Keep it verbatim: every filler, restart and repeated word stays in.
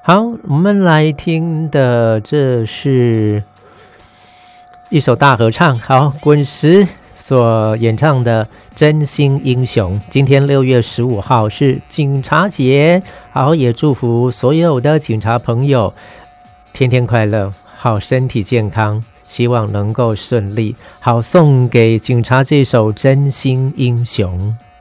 好，我们来听的这是一首大合唱，好，滚石所演唱的《真心英雄》。今天六月十五号是警察节，好，也祝福所有的警察朋友天天快乐，好，身体健康，希望能够顺利。好，送给警察这首《真心英雄》。